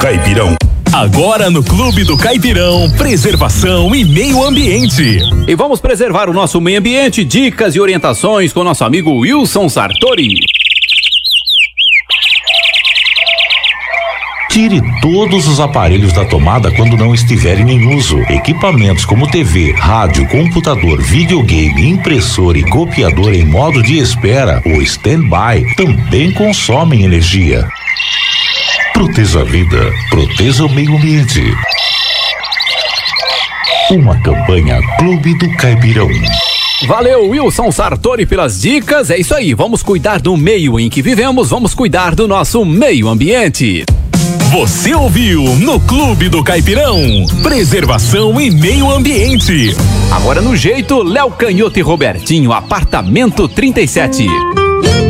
Caipirão. Agora no Clube do Caipirão, preservação e meio ambiente. E vamos preservar o nosso meio ambiente, dicas e orientações com nosso amigo Wilson Sartori. Tire todos os aparelhos da tomada quando não estiverem em uso. Equipamentos como TV, rádio, computador, videogame, impressora e copiador em modo de espera ou stand-by também consomem energia. Proteja a vida, proteja o meio ambiente. Uma campanha Clube do Caipirão. Valeu, Wilson Sartori, pelas dicas. É isso aí, vamos cuidar do meio em que vivemos, vamos cuidar do nosso meio ambiente. Você ouviu no Clube do Caipirão, preservação e meio ambiente. Agora no jeito, Léo Canhoto e Robertinho, apartamento 37.